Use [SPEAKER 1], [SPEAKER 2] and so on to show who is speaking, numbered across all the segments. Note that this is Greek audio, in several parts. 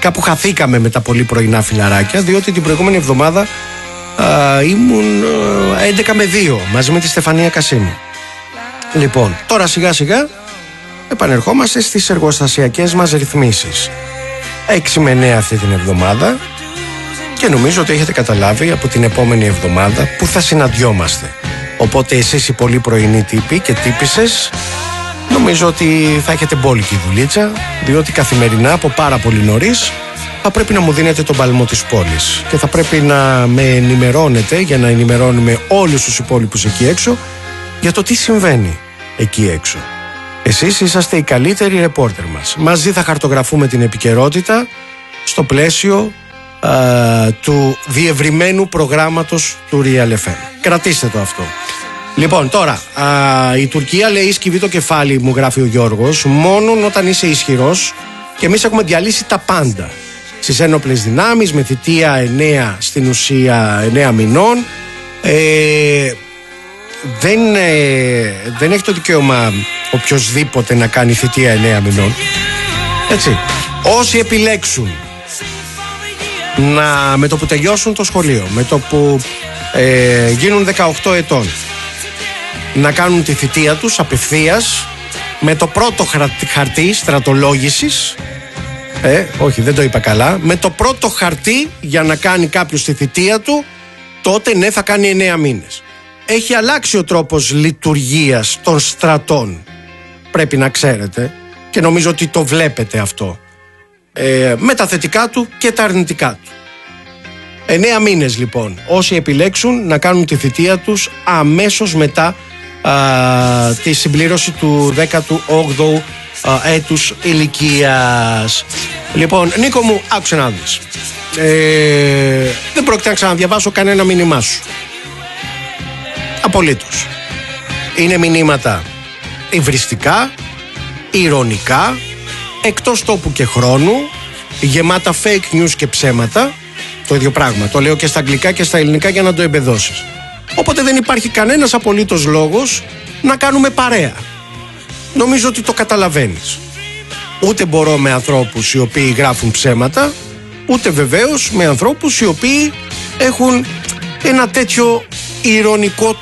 [SPEAKER 1] κάπου χαθήκαμε με τα πολύ πρωινά φιλαράκια, διότι την προηγούμενη εβδομάδα ήμουν 11 με 2 μαζί με τη Στεφανία Κασίμη. Λοιπόν, τώρα σιγά σιγά επανερχόμαστε στις εργοστασιακές μας ρυθμίσεις. 6 με 9 αυτή την εβδομάδα, και νομίζω ότι έχετε καταλάβει από την επόμενη εβδομάδα που θα συναντιόμαστε. Οπότε εσείς οι πολύ πρωινοί τύποι και τύπισσες, νομίζω ότι θα έχετε μπόλικη δουλίτσα, διότι καθημερινά από πάρα πολύ νωρίς θα πρέπει να μου δίνετε τον παλμό της πόλης και θα πρέπει να με ενημερώνετε για να ενημερώνουμε όλους τους υπόλοιπους εκεί έξω για το τι συμβαίνει εκεί έξω. Εσείς είσαστε οι καλύτεροι ρεπόρτερ μας. Μαζί θα χαρτογραφούμε την επικαιρότητα στο πλαίσιο του διευρυμένου προγράμματος του Real FM. Κρατήστε το αυτό. Λοιπόν, τώρα, η Τουρκία λέει σκυβεί το κεφάλι, μου γράφει ο Γιώργος, μόνο όταν είσαι ισχυρός, και εμείς έχουμε διαλύσει τα πάντα στις ένοπλες δυνάμεις με θητεία 9, στην ουσία 9 μηνών. Δεν έχει το δικαίωμα οποιοσδήποτε να κάνει θητεία 9 μηνών. Έτσι. Όσοι επιλέξουν με το που τελειώσουν το σχολείο, με το που γίνουν 18 ετών, να κάνουν τη θητεία τους απευθείας με το πρώτο χαρτί στρατολόγησης, όχι δεν το είπα καλά, με το πρώτο χαρτί για να κάνει κάποιος τη θητεία του, τότε ναι, θα κάνει 9 μήνες. Έχει αλλάξει ο τρόπος λειτουργίας των στρατών, πρέπει να ξέρετε, και νομίζω ότι το βλέπετε αυτό, με τα θετικά του και τα αρνητικά του. 9 μήνες λοιπόν όσοι επιλέξουν να κάνουν τη θητεία τους αμέσως μετά τη συμπλήρωση του 18ου έτους ηλικίας. Λοιπόν, Νίκο μου, άκουσε να δεις. Δεν πρόκειται να ξαναδιαβάσω κανένα μήνυμά σου. Απολύτως. Είναι μηνύματα υβριστικά, ηρωνικά, εκτός τόπου και χρόνου, γεμάτα fake news και ψέματα. Το ίδιο πράγμα. Το λέω και στα αγγλικά και στα ελληνικά για να το εμπεδώσεις. Οπότε δεν υπάρχει κανένας απολύτως λόγος να κάνουμε παρέα. Νομίζω ότι το καταλαβαίνεις. Ούτε μπορώ με ανθρώπους οι οποίοι γράφουν ψέματα, ούτε βεβαίως με ανθρώπους οι οποίοι έχουν ένα τέτοιο ηρωνικό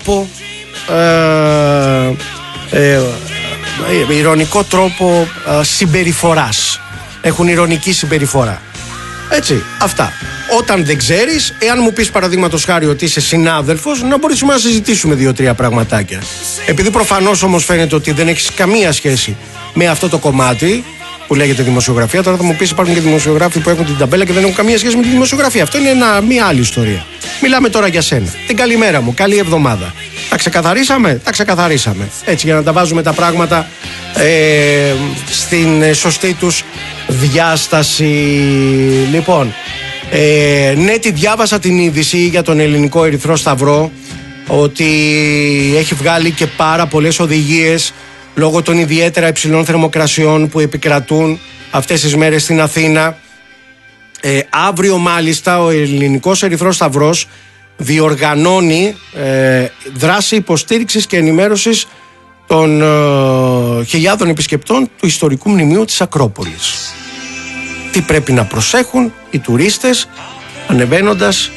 [SPEAKER 1] τρόπο συμπεριφοράς. Έχουν ηρωνική συμπεριφορά. Έτσι, αυτά. Όταν δεν ξέρεις, εάν μου πεις παραδείγματος χάρη ότι είσαι συνάδελφος, να μπορέσουμε να συζητήσουμε 2-3 πραγματάκια. Επειδή προφανώς όμως φαίνεται ότι δεν έχεις καμία σχέση με αυτό το κομμάτι που λέγεται δημοσιογραφία, τώρα θα μου πεις υπάρχουν και δημοσιογράφοι που έχουν την ταμπέλα και δεν έχουν καμία σχέση με τη δημοσιογραφία. Αυτό είναι μια άλλη ιστορία. Μιλάμε τώρα για σένα. Την καλημέρα μου, καλή εβδομάδα. Τα ξεκαθαρίσαμε, τα ξεκαθαρίσαμε. Έτσι, για να τα βάζουμε τα πράγματα στην σωστή τους διάσταση. Λοιπόν, ναι, τη διάβασα την είδηση για τον Ελληνικό Ερυθρό Σταυρό, ότι έχει βγάλει και πάρα πολλές οδηγίες λόγω των ιδιαίτερα υψηλών θερμοκρασιών που επικρατούν αυτές τις μέρες στην Αθήνα. Αύριο μάλιστα ο Ελληνικός Ερυθρός Σταυρός διοργανώνει δράση υποστήριξης και ενημέρωσης των χιλιάδων επισκεπτών του ιστορικού μνημείου της Ακρόπολης. Τι πρέπει να προσέχουν οι τουρίστες ανεβαίνοντας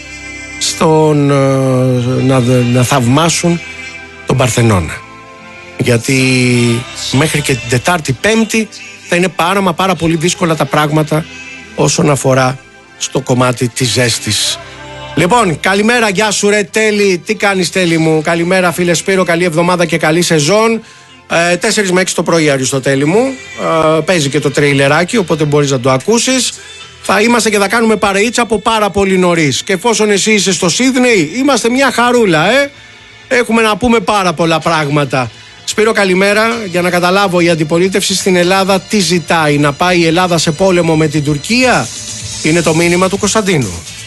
[SPEAKER 1] να θαυμάσουν τον Παρθενώνα. Γιατί μέχρι και την Τετάρτη Πέμπτη θα είναι πάρα πολύ δύσκολα τα πράγματα όσον αφορά στο κομμάτι της ζέστης. Λοιπόν, καλημέρα, γεια σου ρε Τέλη. Τι κάνεις Τέλη μου? Καλημέρα φίλε Σπύρο, καλή εβδομάδα και καλή σεζόν. 4 με 6 το πρωί Αριστοτέλη μου. Παίζει και το τρέιλεράκι, οπότε μπορείς να το ακούσεις. Θα είμαστε και θα κάνουμε παρεΐτσα από πάρα πολύ νωρίς. Και εφόσον εσύ είσαι στο Σίδνεϊ, είμαστε μια χαρούλα, Έχουμε να πούμε πάρα πολλά πράγματα. Σπύρο, καλημέρα. Για να καταλάβω, η αντιπολίτευση στην Ελλάδα τι ζητάει? Να πάει η Ελλάδα σε πόλεμο με την Τουρκία? Είναι το μήνυμα του Κωνσταντίνου.